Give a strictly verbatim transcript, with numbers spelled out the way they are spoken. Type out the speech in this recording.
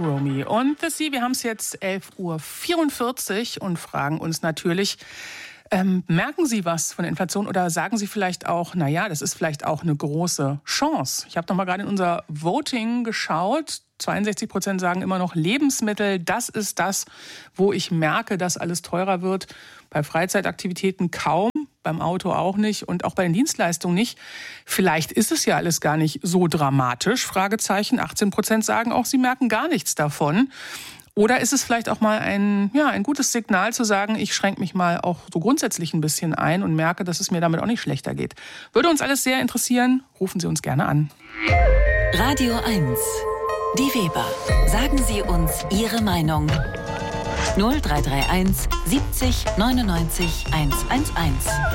Romy und The Sea. Wir haben es jetzt elf Uhr vierundvierzig und fragen uns natürlich, ähm, merken Sie was von der Inflation oder sagen Sie vielleicht auch, naja, das ist vielleicht auch eine große Chance. Ich habe noch mal gerade in unser Voting geschaut. zweiundsechzig Prozent sagen immer noch Lebensmittel. Das ist das, wo ich merke, dass alles teurer wird. Bei Freizeitaktivitäten kaum, beim Auto auch nicht und auch bei den Dienstleistungen nicht. Vielleicht ist es ja alles gar nicht so dramatisch, Fragezeichen. achtzehn Prozent sagen auch, sie merken gar nichts davon. Oder ist es vielleicht auch mal ein, ja, ein gutes Signal zu sagen, ich schränke mich mal auch so grundsätzlich ein bisschen ein und merke, dass es mir damit auch nicht schlechter geht. Würde uns alles sehr interessieren. Rufen Sie uns gerne an. Radio eins. Die Weber. Sagen Sie uns Ihre Meinung. null drei drei eins siebzig neunundneunzig hundertzelf.